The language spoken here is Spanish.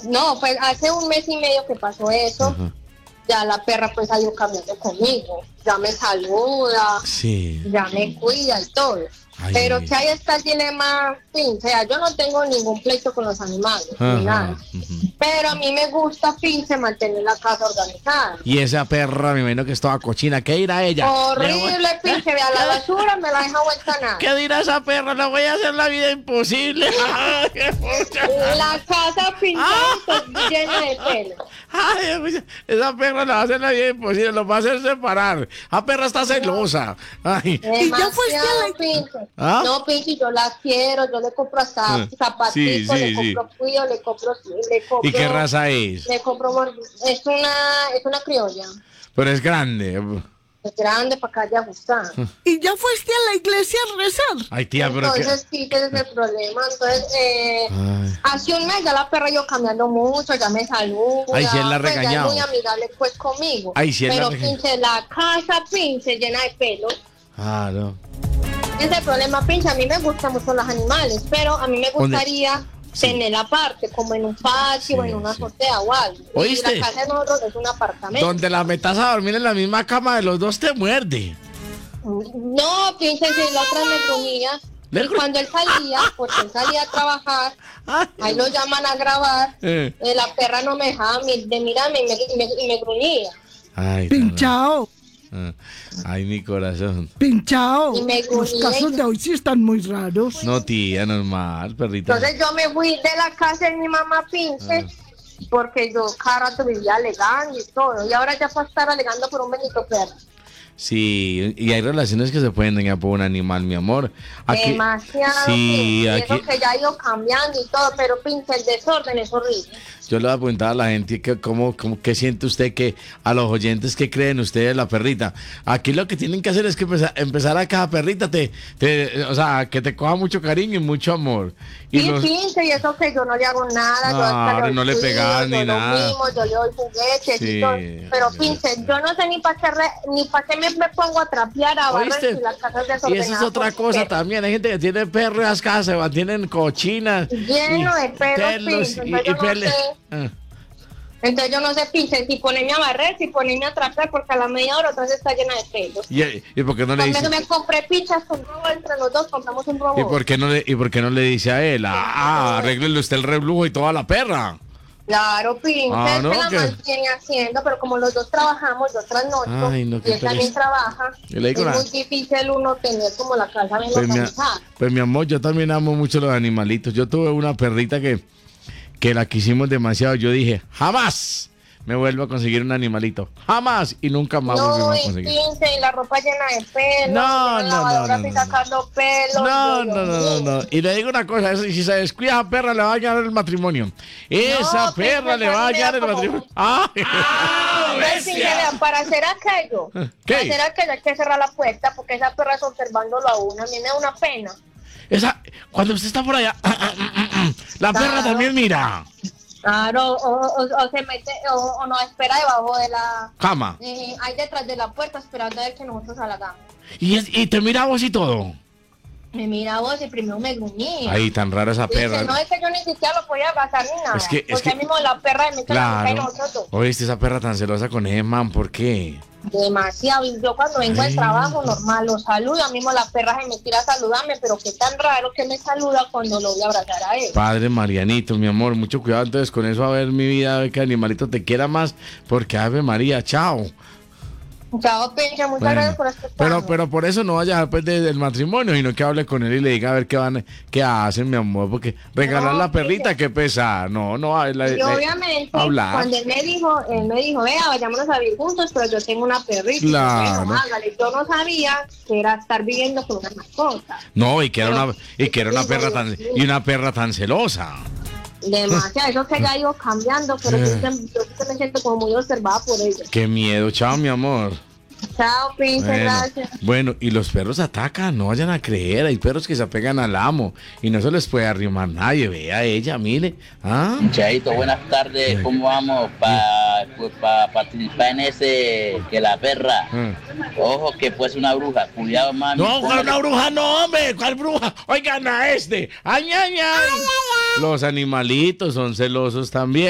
No, pues hace un mes y medio que pasó eso. Ajá. Ya la perra pues ha ido cambiando conmigo. Ya me saluda, Sí. ya me cuida y todo. Ay. Pero que ahí está el dilema, fin, o sea, yo no tengo ningún pleito con los animales, ni nada. Ajá. Ujú. Pero a mí me gusta, pinche, mantener la casa organizada. Y esa perra, me imagino que es toda cochina. ¿Qué dirá ella? Horrible, pinche, vea la basura, me la deja vuelta nada. ¿Qué dirá esa perra? Le voy a hacer la vida imposible. Ay, qué pucha. La casa, pinche, está llena de pelo. Ay, esa perra le va a hacer la vida imposible, lo va a hacer separar. La perra está celosa. Ay. ¿Y ya fuiste a la- pinche? ¿Ah? No, pinche, yo la quiero, yo le compro hasta zapatitos, Sí, sí, le compro cuido, le compro... ¿Y qué raza es? Le compro... Es una criolla. Pero es grande. Es grande para que haya gustar. ¿Y ya fuiste a la iglesia a rezar? Ay, tía, pero Entonces, sí, ese es el problema. Entonces, Ay. hace un mes ya la perra yo cambiando mucho, ya me saluda. Ay, sí, él la ha pues, ya es regañado. muy amigable pues conmigo. Ay, sí, él la pero regañó. pinche, la casa, pinche, llena de pelos. Ah, no. Ese es el problema, pinche. A mí me gustan mucho los animales, pero a mí me gustaría Sí. tener la parte, como en un patio o en una sí. azotea o algo. ¿Oíste? Y la casa de nosotros es un apartamento. Donde la metas a dormir en la misma cama de los dos te muerde. No, pinche, si la otra me ponía. ¿Le Y cuando él salía, porque él salía a trabajar, ahí lo llaman a grabar, la perra no me dejaba de mirarme y me gruñía. Ay, Pinchao, no. Ay, mi corazón. pinchao. Y me Los gruñía. casos de hoy sí están muy raros. No, tía, normal, perrita. Entonces yo me fui de la casa de mi mamá, pinche, porque yo cada rato vivía alegando y todo. Y ahora ya puedo estar alegando por un bendito perro. Sí, y hay relaciones que se pueden dañar por un animal, mi amor. Demasiado. Sí, pinche, y aquí. eso que ya ha ido cambiando y todo, pero pinche, el desorden es horrible. Yo le voy a preguntar a la gente que qué siente usted, que a los oyentes que creen ustedes de la perrita. Aquí lo que tienen que hacer es que empezar a cada perrita o sea, que te coja mucho cariño y mucho amor. Y Sí, pinche, y eso que yo no le hago nada, yo hasta Claro, doy no le cuido, pegas ni yo lo nada. mimo, yo le doy juguetes Sí, y todo. Pero pinche, yo no sé ni para qué me pongo a trapear a barrer ¿Oíste? si las casas Y desordenadas. esa es otra por cosa perros. también. Hay gente que tiene perros en las casas, se mantienen cochinas. Lleno de pelos, pinche, entonces yo no sé. Ah. Entonces yo no sé, pinche, si ponerme a barrer, si ponerme a trapear, porque a la media hora otra vez está llena de pelos. ¿Y por qué no le Entonces dice? me compré pichas con robot, entre los dos compramos un ¿Y robot. por qué no le dice a él? Arréglele usted el reblujo y toda la perra. Claro, pinche, Ah, es ¿no? que la ¿Qué? mantiene haciendo, pero como los dos trabajamos, yo trasnocho, Ay, no, y qué él también pereza. trabaja, Yo le es digo muy difícil uno tener como la casa bien Pues organizada. mi amor, yo también amo mucho los animalitos. Yo tuve una perrita que la quisimos demasiado. Yo dije, jamás me vuelvo a conseguir un animalito. Jamás. Y nunca más No, volvimos a y conseguir. pinche, y la ropa llena de pelo, No, y la no, lavadora no, así no, sacando pelo. No, Dios no, no, mío. no, no. Y le digo una cosa, si se descuida a perra le va a dañar el matrimonio. Esa No, perra pues, le va a a mí me da dañar el como- matrimonio. ¡Ah! Pues, pinche, vean, para hacer aquello, ¿Qué? para hacer aquello hay que cerrar la puerta, porque esa perra es observándolo a uno, a mí me da una pena. Cuando usted está por allá, la perra Claro. también mira. Claro, o se mete, o nos espera debajo de la... Cama. ahí detrás de la puerta esperando a ver que nosotros salgamos. Y te mira a vos y todo. Me mira vos y primero me gruñía. Ay, tan rara esa Dice, perra. no es que yo ni siquiera lo podía abrazar ni nada. Es que- porque mismo la perra me mete la boca y nosotros dos. Oíste, esa perra tan celosa con ese man, ¿por qué? Demasiado. Y yo cuando vengo al trabajo normal lo saludo, a mismo la perra se me tira a saludarme, pero qué tan raro que me saluda cuando lo voy a abrazar a él. Padre Marianito, mi amor, mucho cuidado entonces con eso, a ver mi vida, a ver que el animalito te quiera más, porque Ave María, chao. Chao, pinche, muchas Bueno, gracias por escucharme. pero por eso no vaya después del matrimonio, sino que hable con él y le diga a ver qué hacen, mi amor, porque regalar No, la perrita, sí. qué pesa, no, Y obviamente, hablar. cuando él me dijo, vea, vayámonos a vivir juntos, pero yo tengo una perrita. Claro. Bueno, hágale. Yo no sabía que era estar viviendo con una mascota. No, y que era Pero- una perra una perra tan celosa. Demasiado, eso que ya ha ido cambiando, pero yo siempre me siento como muy observada por ella. Qué miedo, chao, mi amor. Chao, pinche, gracias. Bueno, y los perros atacan, no vayan a creer, hay perros que se apegan al amo y no se les puede arrimar nadie, vea ella, mire. ¿Ah? Chaito, buenas tardes, ¿cómo vamos? Para participar en ese, que la perra, ojo que pues una bruja, cuidado mami. No, póngale- una bruja no, hombre, ¿cuál bruja? Oigan a este, ay, ay, ay. Los animalitos son celosos también.